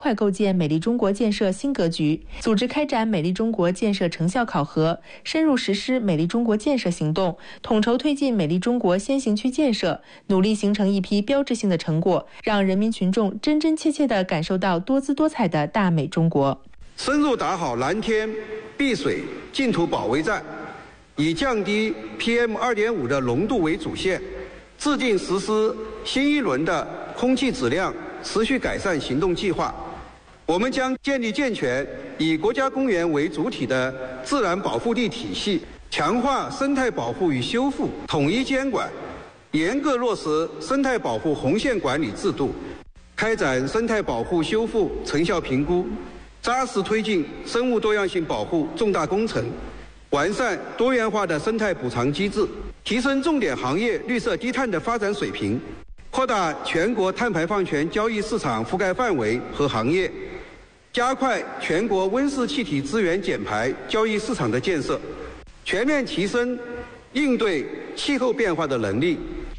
快构建美丽中国建设新格局，组织开展美丽中国建设成效考核，深入实施美丽中国建设行动，统筹推进美丽中国先行区建设，努力形成一批标志性的成果，让人民群众真真切切地感受到多姿多彩的大美中国。 深入打好蓝天、碧水、净土保卫战，以降低 PM2.5 的浓度为主线，制定实施新一轮的空气质量持续改善行动计划。我们将建立健全以国家公园为主体的自然保护地体系，强化生态保护与修复统一监管，严格落实生态保护红线管理制度，开展生态保护修复成效评估，扎实推进生物多样性保护重大工程，完善多元化的生态补偿机制，提升重点行业绿色低碳的发展水平，扩大全国碳排放权交易市场覆盖范围和行业，加快全国温室气体资源减排交易市场的建设，全面提升应对气候变化的能力。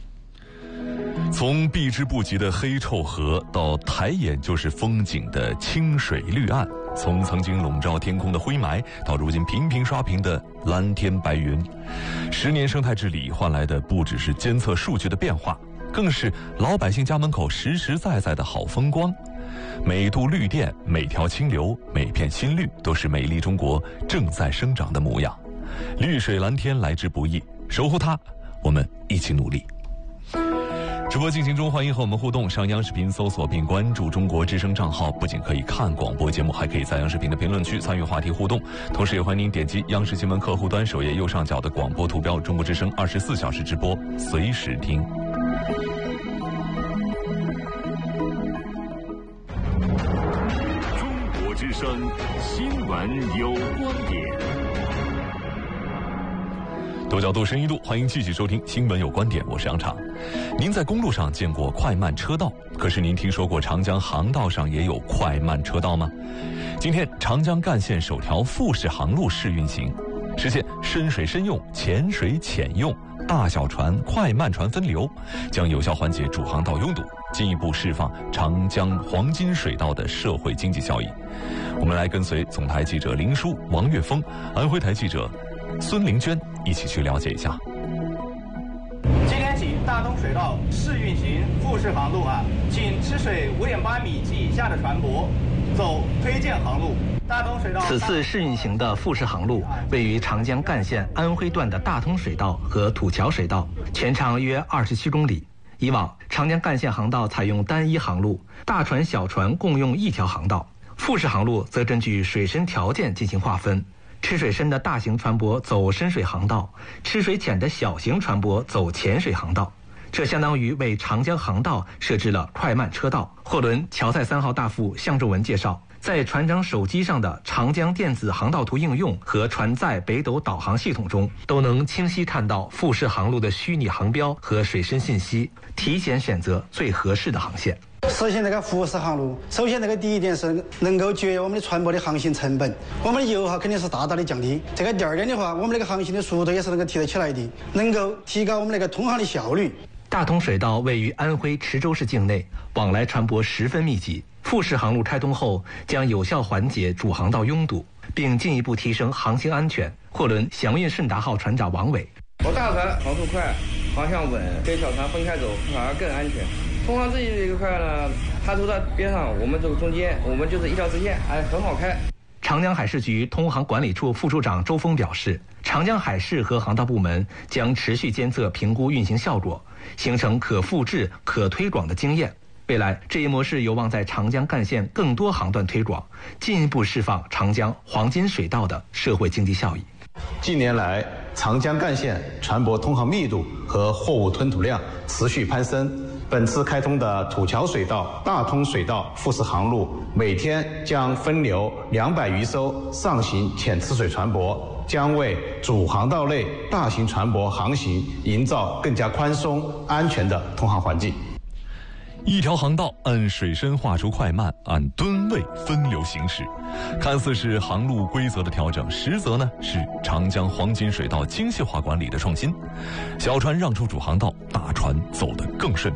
从避之不及的黑臭河到抬眼就是风景的清水绿岸，从曾经笼罩天空的灰霾到如今频频刷屏的蓝天白云，10年生态治理换来的不只是监测数据的变化，更是老百姓家门口实实在在的好风光。每度绿电、每条清流、每片新绿，都是美丽中国正在生长的模样。绿水蓝天来之不易，守护它，我们一起努力。直播进行中，欢迎和我们互动。上央视频搜索并关注中国之声账号，不仅可以看广播节目，还可以在央视频的评论区参与话题互动。同时也欢迎您点击央视新闻客户端首页右上角的广播图标，中国之声24小时直播，随时听。 中国之声新闻有观点。 多角度、深一度，欢迎继续收听《新闻有观点》，我是杨畅。您在公路上见过快慢车道，可是您听说过长江航道上也有快慢车道吗？今天，长江干线首条复式航路试运行，实现深水深用、浅水浅用、大小船、快慢船分流，将有效缓解主航道拥堵，进一步释放长江黄金水道的社会经济效益。我们来跟随总台记者林舒、王岳峰，安徽台记者孙玲娟一起去了解一下。 今天起，大通水道试运行复式航路请吃水5.8米及以下的船舶走推荐航路。大通水道此次试运行的复式航路位于长江干线安徽段的大通水道和土桥水道，全长约27公里。以往长江干线航道采用单一航路，大船小船共用一条航道，复式航路则根据水深条件进行划分。吃水深的大型船舶走深水航道，吃水浅的小型船舶走浅水航道。这相当于为长江航道设置了快慢车道。货轮乔赛3号大副向仲文介绍，在船长手机上的长江电子航道图应用和船载北斗导航系统中，都能清晰看到复式航路的虚拟航标和水深信息，提前选择最合适的航线。 实现这个复式航路，首先这个第一点是能够节约我们的船舶的航行成本，我们的油耗肯定是大大的降低。这个第二点的话，我们那个航行的速度也是能够提得起来的，能够提高我们那个通航的效率。 大通水道位于安徽池州市境内，往来船舶十分密集。复式航路开通后，将有效缓解主航道拥堵，并进一步提升航行安全。货轮祥运顺达号船长王伟： 我大船航速快，航向稳，跟小船分开走反而更安全。通航这一块呢，它都在边上，我们走中间，我们就是一条直线，很好开。 长江海事局通航管理处副处长周峰表示，长江海事和航道部门将持续监测评估运行效果，形成可复制、可推广的经验。未来，这一模式有望在长江干线更多航段推广，进一步释放长江黄金水道的社会经济效益。 近年来，长江干线船舶通航密度和货物吞吐量持续攀升。本次开通的土桥水道、大通水道复式航路，每天将分流200余艘上行浅吃水船舶，将为主航道内大型船舶航行营造更加宽松、安全的通航环境。 一条航道按水深划出快慢，按吨位分流行驶，看似是航路规则的调整，实则呢是长江黄金水道精细化管理的创新。小船让出主航道，大船走得更顺畅。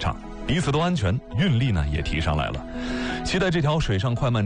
彼此都安全，运力呢也提上来了。期待这条水上快慢